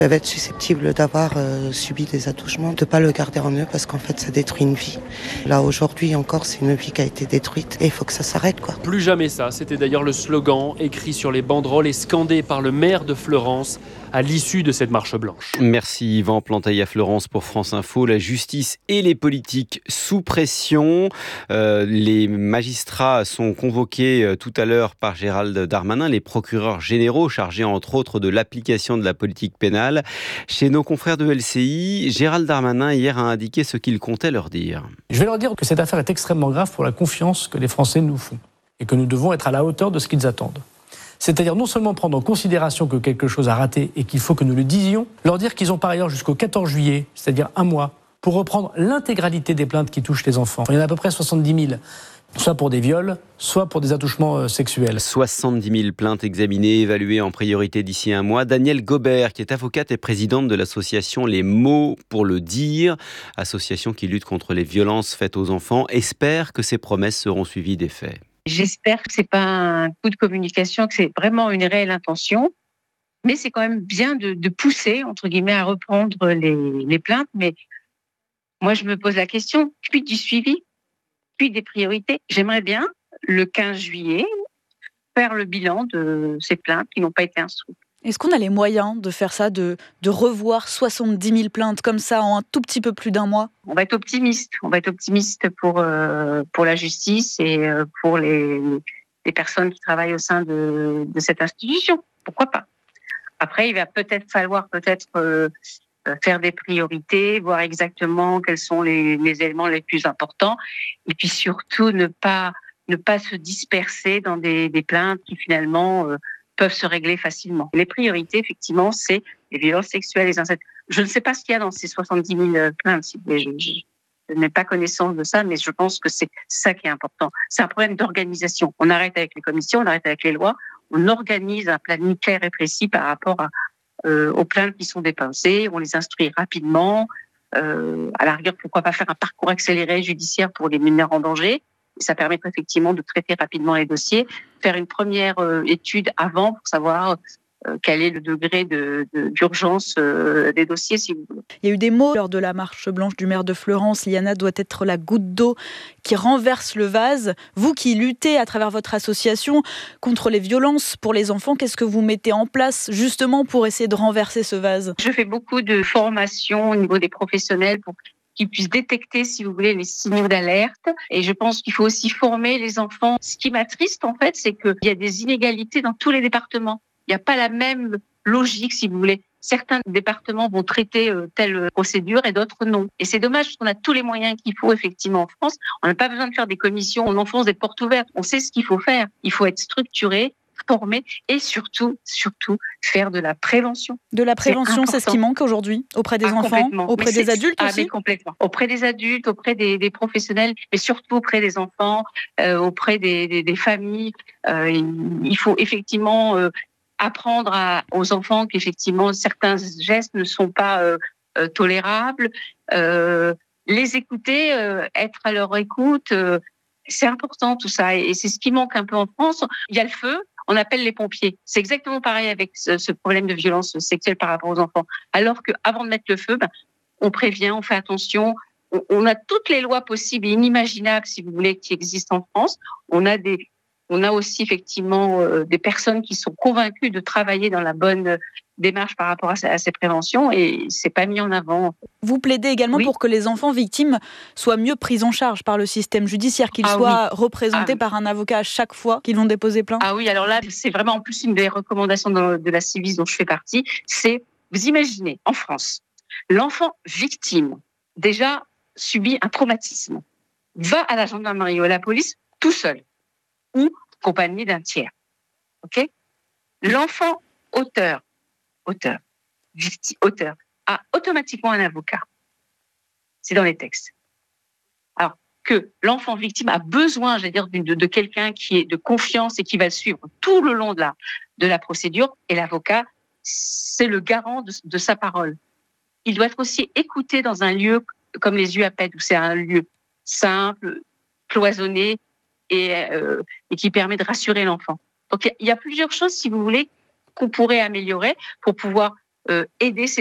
peuvent être susceptibles d'avoir subi des attouchements, de ne pas le garder en eux parce qu'en fait ça détruit une vie. Là aujourd'hui encore c'est une vie qui a été détruite et il faut que ça s'arrête quoi. Plus jamais ça, c'était d'ailleurs le slogan écrit sur les banderoles et scandé par le maire de Fleurance à l'issue de cette marche blanche. Merci Yvan Plantaille à Fleurance pour France Info. La justice et les politiques sous pression. Les magistrats sont convoqués tout à l'heure par Gérald Darmanin, les procureurs généraux chargés entre autres de l'application de la politique pénale. Chez nos confrères de LCI, Gérald Darmanin hier a indiqué ce qu'il comptait leur dire. Je vais leur dire que cette affaire est extrêmement grave pour la confiance que les Français nous font et que nous devons être à la hauteur de ce qu'ils attendent. C'est-à-dire non seulement prendre en considération que quelque chose a raté et qu'il faut que nous le disions, leur dire qu'ils ont par ailleurs jusqu'au 14 juillet, c'est-à-dire un mois, pour reprendre l'intégralité des plaintes qui touchent les enfants. Il y en a à peu près 70 000, soit pour des viols, soit pour des attouchements sexuels. 70 000 plaintes examinées, évaluées en priorité d'ici un mois. Danielle Gobert, qui est avocate et présidente de l'association Les Mots pour le Dire, association qui lutte contre les violences faites aux enfants, espère que ces promesses seront suivies des faits. J'espère que c'est pas un coup de communication, que c'est vraiment une réelle intention. Mais c'est quand même bien de pousser, entre guillemets, à reprendre les plaintes. Mais moi, je me pose la question, puis du suivi, puis des priorités. J'aimerais bien, le 15 juillet, faire le bilan de ces plaintes qui n'ont pas été instruites. Est-ce qu'on a les moyens de faire ça, de revoir 70 000 plaintes comme ça en un tout petit peu plus d'un mois ? On va être optimiste. On va être optimiste pour la justice et pour les personnes qui travaillent au sein de cette institution. Pourquoi pas ? Après, il va falloir faire des priorités, voir exactement quels sont les éléments les plus importants, et puis surtout ne pas se disperser dans des plaintes qui finalement peuvent se régler facilement. Les priorités, effectivement, c'est les violences sexuelles, les incestes. Je ne sais pas ce qu'il y a dans ces 70 000 plaintes. Je n'ai pas connaissance de ça, mais je pense que c'est ça qui est important. C'est un problème d'organisation. On arrête avec les commissions, on arrête avec les lois, on organise un planning clair et précis par rapport aux plaintes qui sont déposées, on les instruit rapidement. À la rigueur, pourquoi pas faire un parcours accéléré judiciaire pour les mineurs en danger. Ça permettrait effectivement de traiter rapidement les dossiers, faire une première étude avant pour savoir quel est le degré d'urgence des dossiers, si vous voulez. Il y a eu des mots lors de la marche blanche du maire de Fleurance. Liana doit être la goutte d'eau qui renverse le vase. Vous qui luttez à travers votre association contre les violences pour les enfants, qu'est-ce que vous mettez en place justement pour essayer de renverser ce vase ? Je fais beaucoup de formation au niveau des professionnels pour qu'ils puissent détecter, si vous voulez, les signaux d'alerte. Et je pense qu'il faut aussi former les enfants. Ce qui m'attriste, en fait, c'est qu'il y a des inégalités dans tous les départements. Il n'y a pas la même logique, si vous voulez. Certains départements vont traiter telle procédure et d'autres non. Et c'est dommage parce qu'on a tous les moyens qu'il faut effectivement en France. On n'a pas besoin de faire des commissions, on enfonce des portes ouvertes. On sait ce qu'il faut faire. Il faut être structuré, formé et surtout faire de la prévention. De la prévention, c'est ce qui manque aujourd'hui auprès des enfants, auprès des adultes aussi. Mais complètement. Auprès des adultes, auprès des professionnels, mais surtout auprès des enfants, auprès des familles. Il faut effectivement apprendre aux enfants qu'effectivement certains gestes ne sont pas tolérables, les écouter, être à leur écoute, c'est important tout ça et c'est ce qui manque un peu en France. Il y a le feu, on appelle les pompiers. C'est exactement pareil avec ce problème de violence sexuelle par rapport aux enfants. Alors qu'avant de mettre le feu, on prévient, on fait attention. On a toutes les lois possibles et inimaginables, si vous voulez, qui existent en France. On a aussi effectivement des personnes qui sont convaincues de travailler dans la bonne démarche par rapport à ces préventions et c'est pas mis en avant. Vous plaidez également pour que les enfants victimes soient mieux pris en charge par le système judiciaire, qu'ils soient représentés par un avocat à chaque fois qu'ils vont déposer plainte. Ah oui, alors là, c'est vraiment en plus une des recommandations de la Civis dont je fais partie, c'est, vous imaginez, en France, l'enfant victime, déjà subit un traumatisme, va à la gendarmerie ou à la police tout seul ou accompagné d'un tiers. Ok ? L'enfant auteur a automatiquement un avocat. C'est dans les textes. Alors que l'enfant victime a besoin, de quelqu'un qui est de confiance et qui va le suivre tout le long de la procédure. Et l'avocat, c'est le garant de sa parole. Il doit être aussi écouté dans un lieu comme les UAPED, où c'est un lieu simple, cloisonné, et qui permet de rassurer l'enfant. Donc, il y a plusieurs choses, si vous voulez, qu'on pourrait améliorer pour pouvoir aider ces